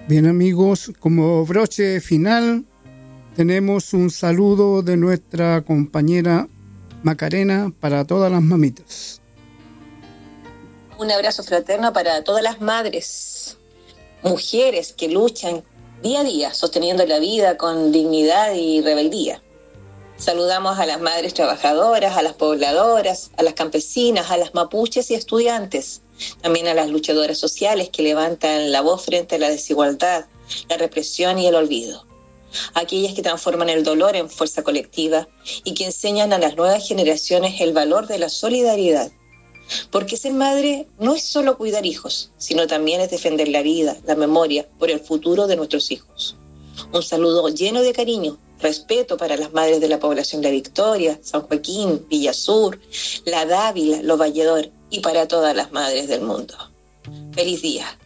Bien, amigos, como broche final tenemos un saludo de nuestra compañera Macarena para todas las mamitas. Un abrazo fraterno para todas las madres, mujeres que luchan día a día sosteniendo la vida con dignidad y rebeldía. Saludamos a las madres trabajadoras, a las pobladoras, a las campesinas, a las mapuches y estudiantes, también a las luchadoras sociales que levantan la voz frente a la desigualdad, la represión y el olvido. Aquellas que transforman el dolor en fuerza colectiva y que enseñan a las nuevas generaciones el valor de la solidaridad. Porque ser madre no es solo cuidar hijos, sino también es defender la vida, la memoria, por el futuro de nuestros hijos. Un saludo lleno de cariño, respeto para las madres de la población La Victoria, San Joaquín, Villa Sur, La Dávila, Los Valledor y para todas las madres del mundo. ¡Feliz día!